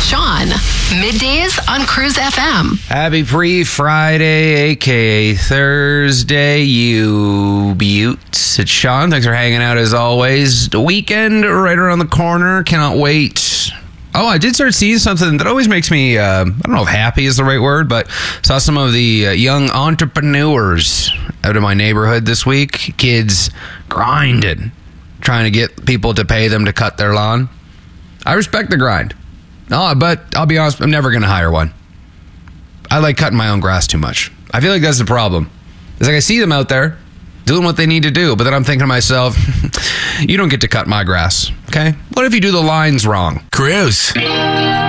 Sean. Middays on Cruise FM. Happy pre-Friday, a.k.a. Thursday, you buttes. It's Sean. Thanks for hanging out as always. The weekend right around the corner. Cannot wait. Oh, I did start seeing something that always makes me, I don't know if happy is the right word, but saw some of the young entrepreneurs out of my neighborhood this week. Kids grinding, trying to get people to pay them to cut their lawn. I respect the grind. No, but I'll be honest, I'm never going to hire one. I like cutting my own grass too much. I feel like that's the problem. It's like I see them out there doing what they need to do, but then I'm thinking to myself, you don't get to cut my grass, okay? What if you do the lines wrong? Cruise.